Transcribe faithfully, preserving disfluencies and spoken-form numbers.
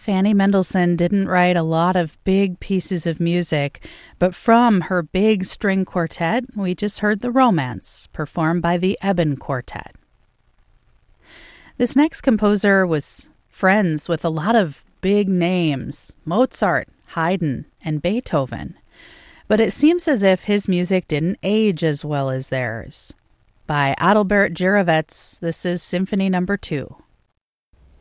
Fanny Mendelssohn didn't write a lot of big pieces of music, but from her big string quartet, we just heard The Romance, performed by the Eben Quartet. This next composer was friends with a lot of big names, Mozart, Haydn, and Beethoven. But it seems as if his music didn't age as well as theirs. By Adalbert Jirovec, this is Symphony Number Two.